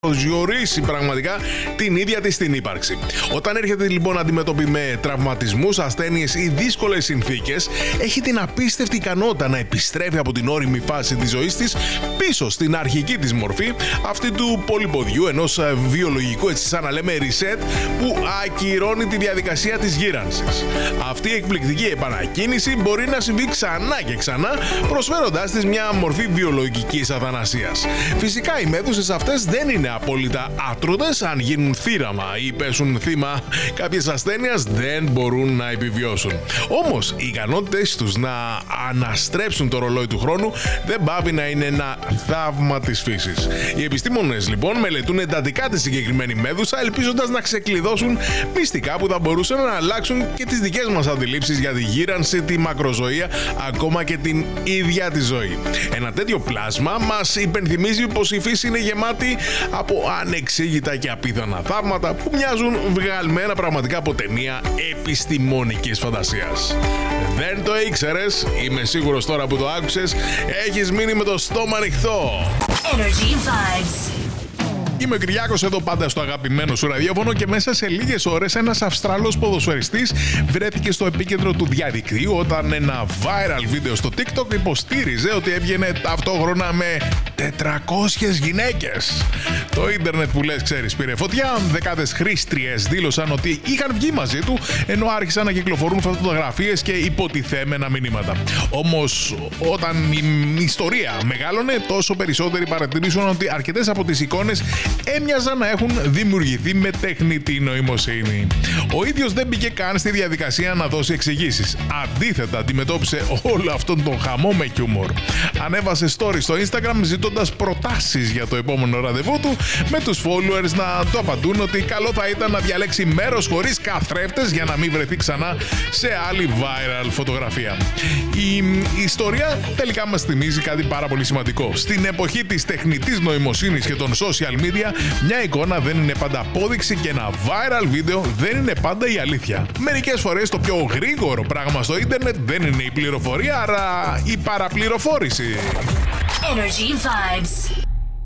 προσδιορίσει πραγματικά την ίδια της την ύπαρξη. Όταν έρχεται λοιπόν αντιμέτωπη με τραυματισμούς, ασθένειες ή δύσκολες συνθήκες, έχει την απίστευτη ικανότητα να επιστρέφει από την ώριμη φάση της ζωής της πίσω στην αρχική της μορφή, αυτή του πολυποδιού, ενός βιολογικού, έτσι σαν να λέμε, reset, που ακυρώνει τη διαδικασία της γύρανσης. Αυτή η εκπληκτική επανακίνηση μπορεί να συμβεί ξανά και ξανά, προσφέροντάς της μια μορφή βιολογικής αθανασίας. Φυσικά οι μέδουσες αυτές δεν είναι απόλυτα άτρωτες. Αν γίνουν θύραμα ή πέσουν θύμα κάποιες ασθένειας, δεν μπορούν να επιβιώσουν. Όμως οι ικανότητες τους να αναστρέψουν το ρολόι του χρόνου δεν πάβει να είναι ένα θαύμα της φύσης. Οι επιστήμονες λοιπόν μελετούν εντατικά τη συγκεκριμένη μέδουσα, ελπίζοντας να ξεκλειδώσουν μυστικά που θα μπορούσαν να αλλάξουν και τις δικές μας αντιλήψεις για τη γύρανση, τη μακροζωία, ακόμα και την ίδια τη ζωή. Ένα τέτοιο πλάσμα μας υπενθυμίζει πως η φύση είναι γεμάτη από ανεξήγητα και απίθανα θαύματα που μοιάζουν βγαλμένα πραγματικά από ταινία επιστημονικής φαντασίας. Δεν το ήξερες? Είμαι σίγουρος τώρα που το άκουσες έχεις μείνει με το στόμα ανοιχτό. Energy Vibes. Είμαι ο Κυριάκος, εδώ πάντα στο αγαπημένο σου ραδιόφωνο, και μέσα σε λίγες ώρες ένας Αυστραλός ποδοσφαιριστής βρέθηκε στο επίκεντρο του διαδικτύου όταν ένα viral βίντεο στο TikTok υποστήριζε ότι έβγαινε ταυτόχρονα με 400 γυναίκες. Το ίντερνετ που λες, ξέρεις, πήρε φωτιά. Δεκάδες χρήστριες δήλωσαν ότι είχαν βγει μαζί του, ενώ άρχισαν να κυκλοφορούν φωτογραφίες και υποτιθέμενα μηνύματα. Όμως, όταν η ιστορία μεγάλωνε, τόσο περισσότεροι παρατηρήσαν ότι αρκετές από τις εικόνες έμοιαζαν να έχουν δημιουργηθεί με τεχνητή νοημοσύνη. Ο ίδιος δεν μπήκε καν στη διαδικασία να δώσει εξηγήσεις. Αντίθετα, αντιμετώπισε όλο αυτόν τον χαμό με χιούμορ. Ανέβασε story στο Instagram ζητώντας προτάσεις για το επόμενο ραντεβού του, με τους followers να του απαντούν ότι καλό θα ήταν να διαλέξει μέρος χωρίς καθρέφτες για να μην βρεθεί ξανά σε άλλη viral φωτογραφία. Η ιστορία τελικά μας θυμίζει κάτι πάρα πολύ σημαντικό. Στην εποχή της τεχνητής νοημοσύνης και των social media, μια εικόνα δεν είναι πάντα απόδειξη και ένα viral βίντεο δεν είναι πάντα η αλήθεια. Μερικές φορές το πιο γρήγορο πράγμα στο ίντερνετ δεν είναι η πληροφορία, αλλά η παραπληροφόρηση. Energy Vibes.